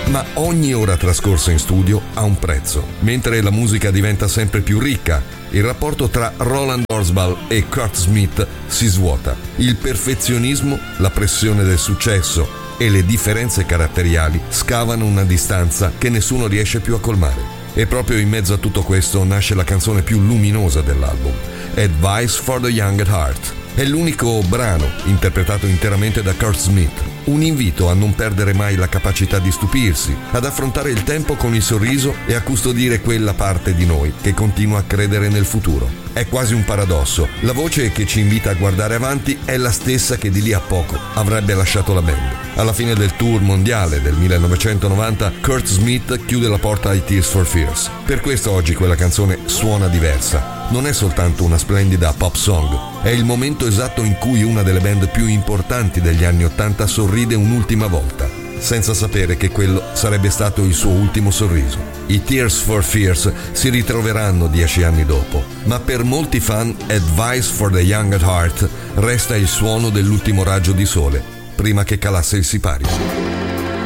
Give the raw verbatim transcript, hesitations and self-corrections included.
Ma ogni ora trascorsa in studio ha un prezzo. Mentre la musica diventa sempre più ricca, il rapporto tra Roland Orzabal e Kurt Smith si svuota. Il perfezionismo, la pressione del successo e le differenze caratteriali scavano una distanza che nessuno riesce più a colmare. E proprio in mezzo a tutto questo nasce la canzone più luminosa dell'album, Advice for the Young at Heart. È l'unico brano interpretato interamente da Kurt Smith, un invito a non perdere mai la capacità di stupirsi, ad affrontare il tempo con il sorriso e a custodire quella parte di noi che continua a credere nel futuro. È quasi un paradosso, la voce che ci invita a guardare avanti è la stessa che di lì a poco avrebbe lasciato la band. Alla fine del tour mondiale del millenovecentonovanta, Kurt Smith chiude la porta ai Tears for Fears. Per questo oggi quella canzone suona diversa. Non è soltanto una splendida pop song, è il momento esatto in cui una delle band più importanti degli anni Ottanta sorride un'ultima volta, senza sapere che quello sarebbe stato il suo ultimo sorriso. I Tears for Fears si ritroveranno dieci anni dopo, ma per molti fan Advice for the Young at Heart resta il suono dell'ultimo raggio di sole, prima che calasse il sipario.